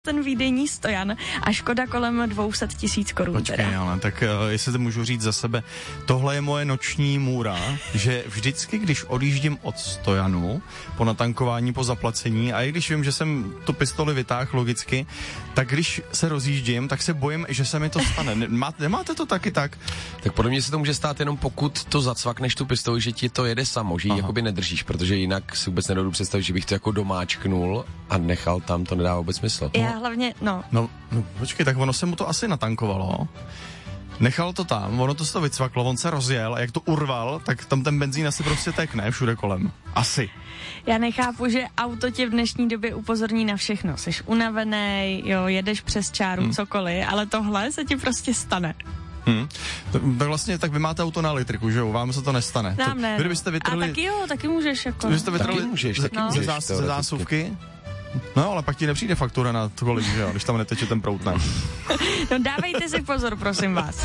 ten výdejní stojan a škoda kolem 200 000 korun. Počkej, ale tak jestli to můžu říct za sebe, tohle je moje noční můra, že vždycky, když odjíždím od stojanu po natankování, po zaplacení a i když vím, že jsem tu pistoli vytáhl logicky, tak když se rozjíždím, tak se bojím, že se mi to stane. Nemáte to taky tak? Tak podle mě se to může stát jenom pokud to zacvakneš tu pistoli, že ti to jede samo, že ji jakoby nedržíš, protože jinak si vůbec nedovedu představit, že bych to jako domáčknul a nechal tam, to nedá vůbec smysl. Já hlavně, No, počkej, tak ono se mu to asi natankovalo. Nechal to tam, ono to se to vycvaklo, on se rozjel a jak to urval, tak tam ten benzín asi prostě tekne všude kolem. Asi. Já nechápu, že auto tě v dnešní době upozorní na všechno. Jsi unavenej, jo, jedeš přes čáru, cokoliv, ale tohle se ti prostě stane. Tak vlastně, tak vy máte auto na elektriku, že jo? Vám se to nestane. Nám ne. Vy byste vytrhli... A taky jo, taky můžeš jako... Kdybyste vytrhli Taky můžeš. ze zásuvky. No, ale pak ti nepřijde faktura na tolik, že jo, když tam neteče ten prout, ne? No dávejte si pozor, prosím vás.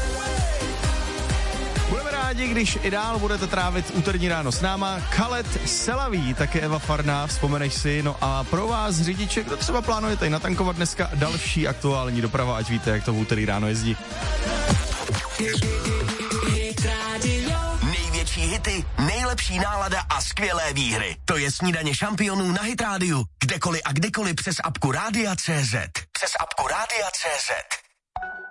Budeme rádi, když i dál budete trávit úterní ráno s náma. Khaled Selaví, také Eva Farná, vzpomeneš si. No a pro vás, řidiče, kdo třeba plánujete natankovat dneska další aktuální doprava, ať víte, jak to v úterý ráno jezdí. Největší hity, nejlepší nálada a skvělé výhry. To je Snídaně šampionů na Hit Radio. Kdekoliv a kdykoliv přes apku Rádia.cz. Přes apku Rádia.cz.